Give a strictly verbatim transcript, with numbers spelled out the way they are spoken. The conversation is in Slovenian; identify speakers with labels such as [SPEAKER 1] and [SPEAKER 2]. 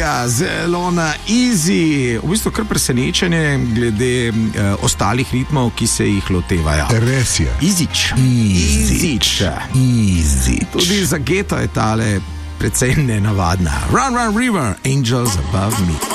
[SPEAKER 1] Ja, zelo na easy, v bistvu kar presenečenje glede uh, ostalih ritmov, ki se jih lotevajo.
[SPEAKER 2] Res je.
[SPEAKER 1] Easyč.
[SPEAKER 2] Easyč.
[SPEAKER 1] Easyč. Tudi za geto je tale precej nenavadna. Run, run, river, angels above me.